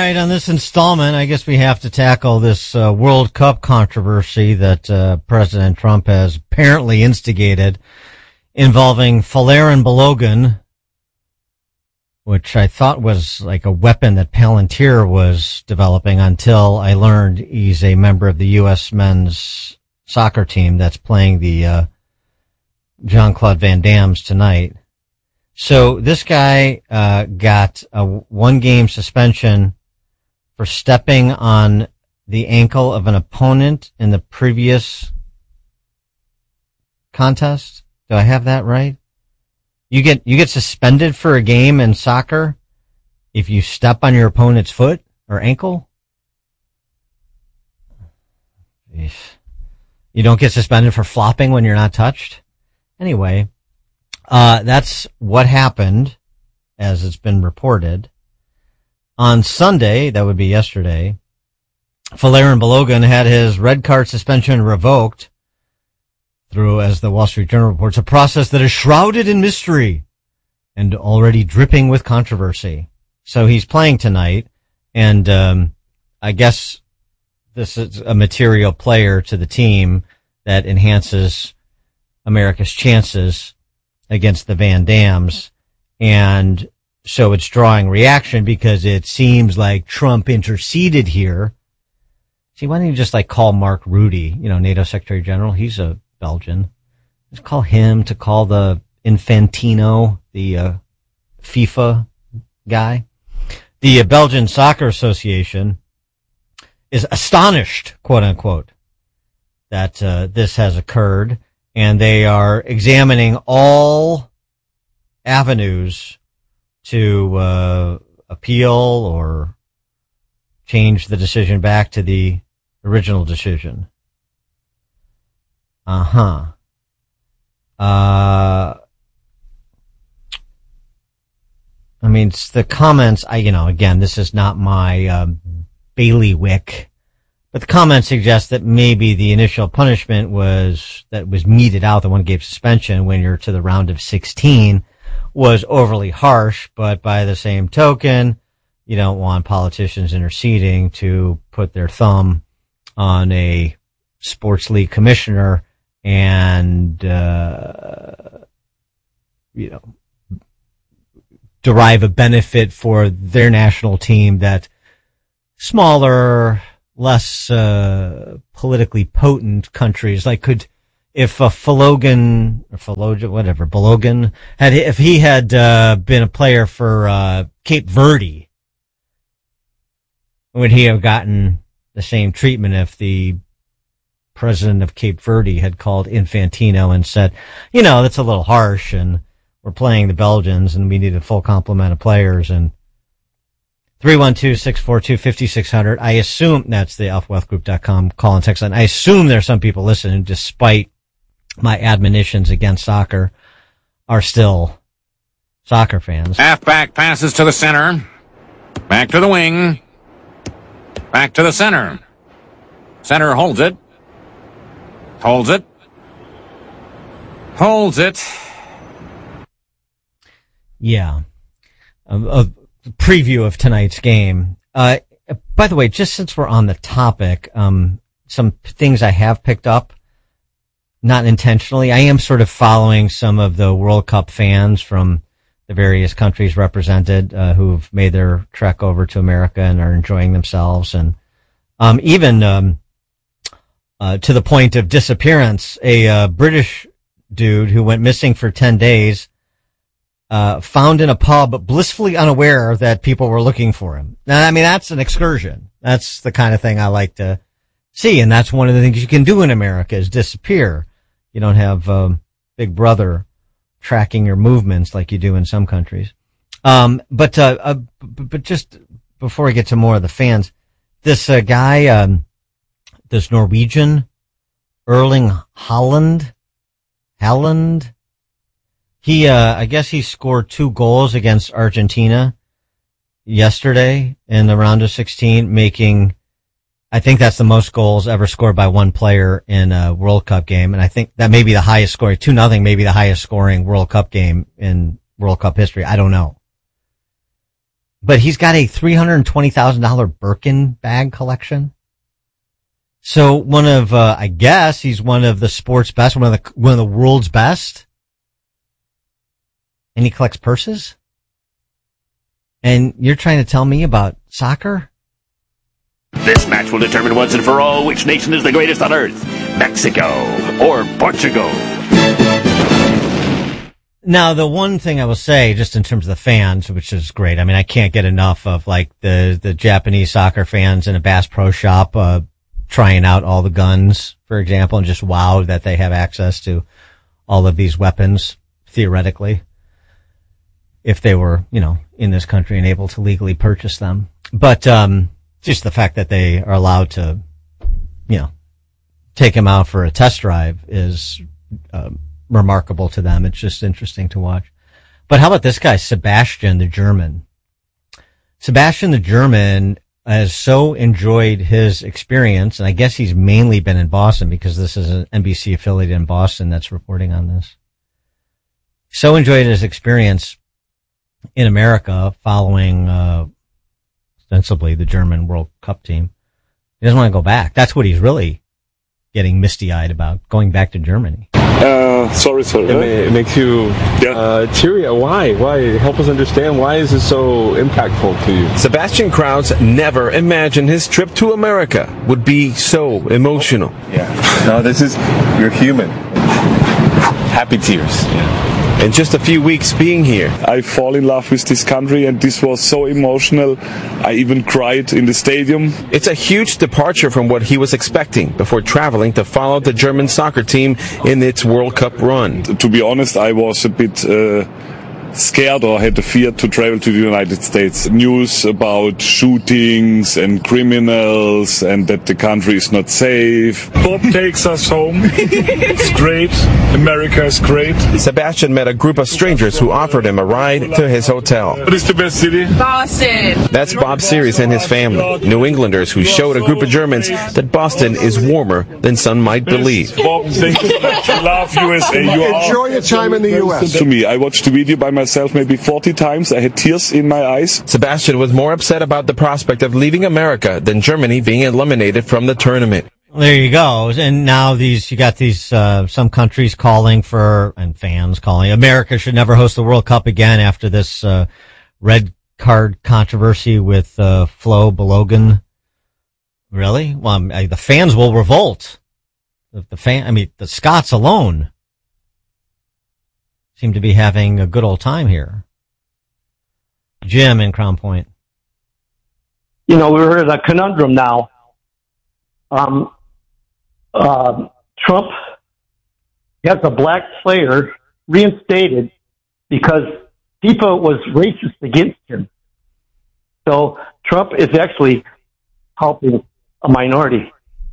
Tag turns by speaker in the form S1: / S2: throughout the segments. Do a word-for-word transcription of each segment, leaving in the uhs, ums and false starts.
S1: right, on this installment, I guess we have to tackle this uh, World Cup controversy that uh, President Trump has apparently instigated involving Folarin Balogun, which I thought was like a weapon that Palantir was developing until I learned he's a member of the U S men's soccer team that's playing the uh, Jean-Claude Van Damme's tonight. So this guy uh, got a one-game suspension for stepping on the ankle of an opponent in the previous contest. Do I have that right? You get you get suspended for a game in soccer if you step on your opponent's foot or ankle? You don't get suspended for flopping when you're not touched? Anyway, Uh, that's what happened, as it's been reported. On Sunday, that would be yesterday, Folarin Balogun had his red card suspension revoked through, as the Wall Street Journal reports, a process that is shrouded in mystery and already dripping with controversy. So he's playing tonight, and um, I guess this is a material player to the team that enhances America's chances against the Van Dammes, and so it's drawing reaction because it seems like Trump interceded here. See, why don't you just like call Mark Rutte, you know, NATO Secretary General? He's a Belgian. Just call him to call the Infantino, the uh, FIFA guy. The uh, Belgian Soccer Association is astonished, quote unquote, that uh, this has occurred. And they are examining all avenues to uh, appeal or change the decision back to the original decision. Uh-huh. Uh, I mean, it's the comments, I, you know, again, this is not my um, bailiwick. But the comments suggest that maybe the initial punishment was that was meted out, the one game suspension when you're to the round of sixteen, was overly harsh. But by the same token, you don't want politicians interceding to put their thumb on a sports league commissioner and, uh, you know, derive a benefit for their national team that smaller, less uh, politically potent countries, like could, if a Fologan, or Falogan, whatever, Balogun, had, if he had uh, been a player for uh, Cape Verde, would he have gotten the same treatment if the president of Cape Verde had called Infantino and said, you know, that's a little harsh, and we're playing the Belgians, and we need a full complement of players, and three one two, six four two, five six zero zero. I assume that's the alpha wealth group dot com call and text line. I assume there are some people listening, despite my admonitions against soccer, are still soccer fans.
S2: Halfback passes to the center. Back to the wing. Back to the center. Center holds it. Holds it. Holds it.
S1: Yeah. A, a preview of tonight's game. Uh, by the way, just since we're on the topic, um, some things I have picked up, not intentionally. I am sort of following some of the World Cup fans from the various countries represented, uh, who've made their trek over to America and are enjoying themselves. And, um, even, um, uh, to the point of disappearance, a, uh, British dude who went missing for ten days, uh, found in a pub, blissfully unaware that people were looking for him. Now, I mean, that's an excursion. That's the kind of thing I like to see. And that's one of the things you can do in America is disappear. You don't have, um, Big Brother tracking your movements like you do in some countries. Um, but, uh, uh but just before I get to more of the fans, this, uh, guy, um, this Norwegian, Erling Haaland, Haaland, he, uh, I guess he scored two goals against Argentina yesterday in the round of sixteen, making, I think that's the most goals ever scored by one player in a World Cup game. And I think that may be the highest scoring, two nothing, maybe the highest scoring World Cup game in World Cup history. I don't know. but he's got a three hundred twenty thousand dollars Birkin bag collection. So one of, uh, I guess he's one of the sport's best, one of the, one of the world's best. And he collects purses. And you're trying to tell me about soccer?
S3: This match will determine once and for all which nation is the greatest on earth, Mexico or Portugal.
S1: Now, the one thing I will say, just in terms of the fans, which is great. I mean, I can't get enough of like the, the Japanese soccer fans in a Bass Pro Shop, uh, trying out all the guns, for example, and just wow that they have access to all of these weapons, theoretically, if they were, you know, in this country and able to legally purchase them. But, um, just the fact that they are allowed to, you know, take them out for a test drive is, uh, remarkable to them. It's just interesting to watch. But how about this guy, Sebastian, the German? Sebastian, the German, has so enjoyed his experience, and I guess he's mainly been in Boston because this is an N B C affiliate in Boston that's reporting on this. So enjoyed his experience in America following, uh, ostensibly the German World Cup team. He doesn't want to go back. That's what he's really getting misty-eyed about, going back to Germany.
S4: Uh, sorry, sorry.
S5: It, it makes you
S4: yeah.
S5: uh, teary. Why? Why? Help us understand. Why is this so impactful to you?
S6: Sebastian Krause never imagined his trip to America would be so emotional.
S7: Yeah. No, this is, you're human. Happy tears. Yeah.
S6: In just a few weeks being here,
S4: I fall in love with this country, and this was so emotional. I even cried in the stadium.
S6: It's a huge departure from what he was expecting before traveling to follow the German soccer team in its World Cup run.
S4: To be honest, I was a bit uh, scared or had the fear to travel to the United States. News about shootings and criminals and that the country is not safe. Bob takes us home. It's great. America is great.
S6: Sebastian met a group of strangers who offered him a ride to his hotel.
S4: What is the best city?
S8: Boston.
S6: That's Bob Series and his family, New Englanders who showed a group of Germans that Boston is warmer than some might believe.
S4: Bob, thank you. Love U S A. You
S9: Enjoy your time in the U S.
S4: To me, I watched the video by myself maybe forty times. I had tears in my eyes.
S6: Sebastian was more upset about the prospect of leaving America than Germany being eliminated from the tournament.
S1: There you go. And now these, you got these, uh, some countries calling for, and fans calling, America should never host the World Cup again after this, uh, red card controversy with, uh, Flo Balogun. Really? Well, I, the fans will revolt. The, the fan, I mean, the Scots alone seem to be having a good old time here. Jim in Crown Point.
S10: You know, we're in a conundrum now. Um, uh, Trump has a black player reinstated because FIFA was racist against him. So Trump is actually helping a minority.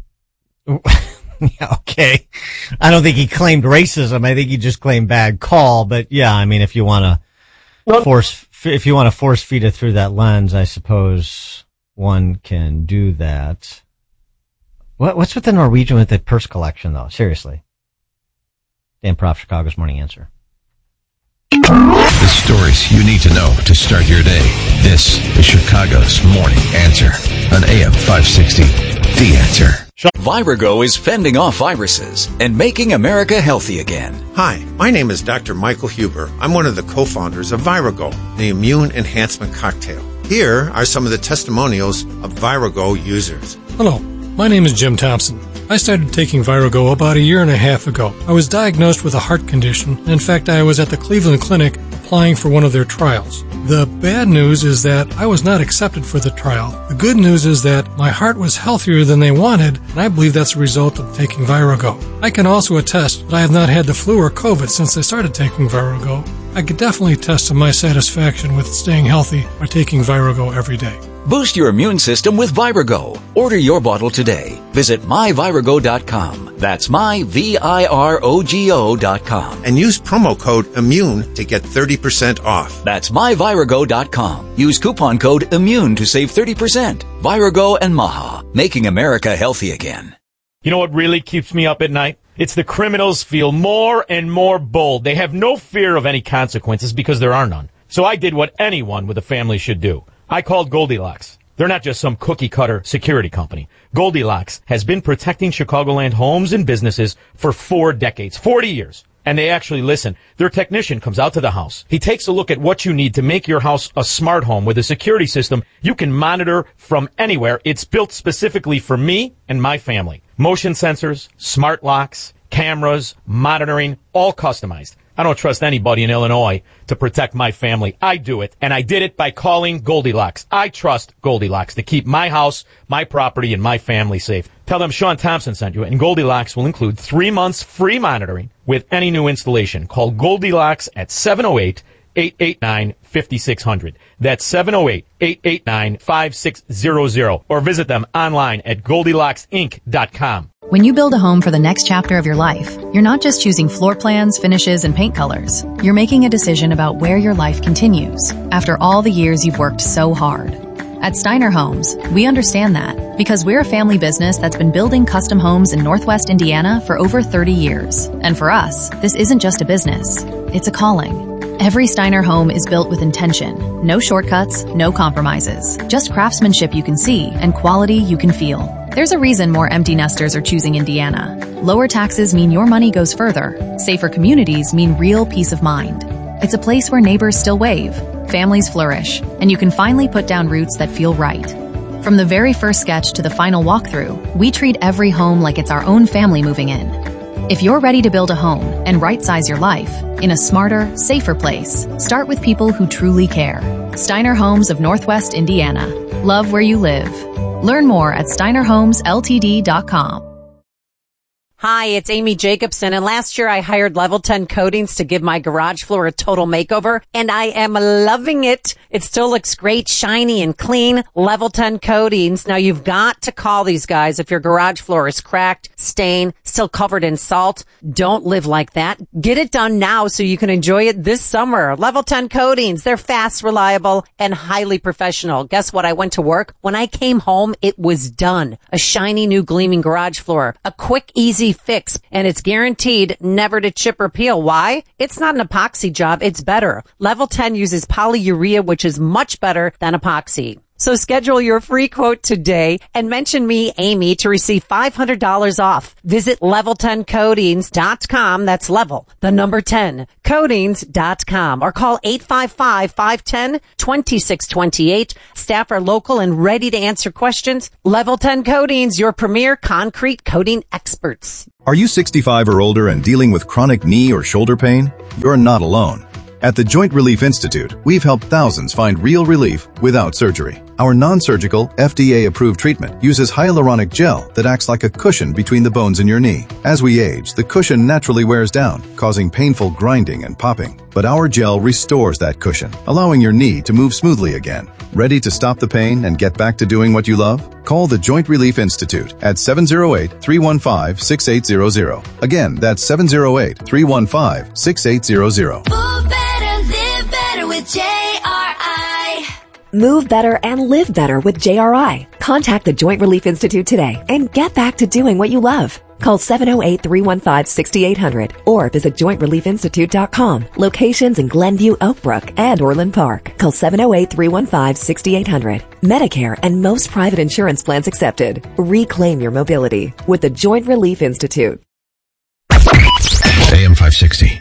S1: Yeah, okay. I don't think he claimed racism. I think he just claimed bad call. But yeah, I mean, if you want to force, if you want to force feed it through that lens, I suppose one can do that. What, what's with the Norwegian with the purse collection, though? Seriously. Dan Prof, Chicago's Morning Answer.
S11: The stories you need to know to start your day. This is Chicago's Morning Answer on A M five sixty. The Answer.
S12: Virago is fending off viruses and making America healthy again.
S13: Hi, my name is Doctor Michael Huber. I'm one of the co-founders of Virago, the immune enhancement cocktail. Here are some of the testimonials of Virago users.
S14: Hello, my name is Jim Thompson. I started taking Virago about a year and a half ago. I was diagnosed with a heart condition, and in fact I was at the Cleveland Clinic applying for one of their trials. The bad news is that I was not accepted for the trial. The good news is that my heart was healthier than they wanted, and I believe that's a result of taking Virago. I can also attest that I have not had the flu or COVID since I started taking Virago. I could definitely attest to my satisfaction with staying healthy by taking Virago every day.
S12: Boost your immune system with Virago. Order your bottle today. Visit my virago dot com. That's my V I R O G O dot com.
S13: And use promo code IMMUNE to get thirty percent off.
S12: That's my virago dot com. Use coupon code IMMUNE to save thirty percent. Virago and Maha, making America healthy again.
S15: You know what really keeps me up at night? It's the criminals feel more and more bold. They have no fear of any consequences because there are none. So I did what anyone with a family should do. I called Goldilocks. They're not just some cookie-cutter security company. Goldilocks has been protecting Chicagoland homes and businesses for four decades, forty years. And they actually listen. Their technician comes out to the house. He takes a look at what you need to make your house a smart home with a security system you can monitor from anywhere. It's built specifically for me and my family. Motion sensors, smart locks, cameras, monitoring, all customized. I don't trust anybody in Illinois to protect my family. I do it, and I did it by calling Goldilocks. I trust Goldilocks to keep my house, my property, and my family safe. Tell them Sean Thompson sent you, and Goldilocks will include three months free monitoring with any new installation. Call Goldilocks at seven oh eight, eight eight nine, five six zero zero. That's seven oh eight, eight eight nine, five six zero zero. Or visit them online at goldilocks inc dot com.
S8: When you build a home for the next chapter of your life, you're not just choosing floor plans, finishes, and paint colors. You're making a decision about where your life continues after all the years you've worked so hard. At Steiner Homes, we understand that because we're a family business that's been building custom homes in Northwest Indiana for over thirty years. And for us, this isn't just a business, it's a calling. Every Steiner home is built with intention. No shortcuts, no compromises. Just craftsmanship you can see and quality you can feel. There's a reason more empty nesters are choosing Indiana. Lower taxes mean your money goes further. Safer communities mean real peace of mind. It's a place where neighbors still wave, families flourish, and you can finally put down roots that feel right. From the very first sketch to the final walkthrough, we treat every home like it's our own family moving in. If you're ready to build a home and right-size your life in a smarter, safer place, start with people who truly care. Steiner Homes of Northwest Indiana. Love where you live. Learn more at steiner homes l t d dot com.
S9: Hi, it's Amy Jacobson, and last year I hired Level ten Coatings to give my garage floor a total makeover, and I am loving it. It still looks great, shiny and clean. Level ten Coatings. Now you've got to call these guys if your garage floor is cracked, stained, still covered in salt. Don't live like that. Get it done now so you can enjoy it this summer. Level ten Coatings. They're fast, reliable, and highly professional. Guess what? I went to work. When I came home, it was done. A shiny new gleaming garage floor. A quick, easy fix, and it's guaranteed never to chip or peel. Why? It's not an epoxy job. It's better. Level ten uses polyurea, which is much better than epoxy. So schedule your free quote today and mention me, Amy, to receive five hundred dollars off. Visit level ten coatings dot com. That's level, the number ten, coatings dot com, or call eight five five, five one zero, two six two eight. Staff are local and ready to answer questions. Level ten Coatings, your premier concrete coating experts.
S16: Are you sixty-five or older and dealing with chronic knee or shoulder pain? You're not alone. At the Joint Relief Institute, we've helped thousands find real relief without surgery. Our non-surgical, F D A-approved treatment uses hyaluronic gel that acts like a cushion between the bones in your knee. As we age, the cushion naturally wears down, causing painful grinding and popping. But our gel restores that cushion, allowing your knee to move smoothly again. Ready to stop the pain and get back to doing what you love? Call the Joint Relief Institute at seven oh eight, three one five, six eight zero zero. Again, that's seven oh eight, three one five, six eight zero zero.
S17: Move better, live better with J R I.
S18: Move better and live better with J R I. Contact the Joint Relief Institute today and get back to doing what you love. Call seven oh eight, three one five, six eight zero zero or visit joint relief institute dot com. Locations in Glenview, Oakbrook, and Orland Park. Call seven oh eight, three one five, six eight zero zero. Medicare and most private insurance plans accepted. Reclaim your mobility with the Joint Relief Institute.
S11: A M five sixty,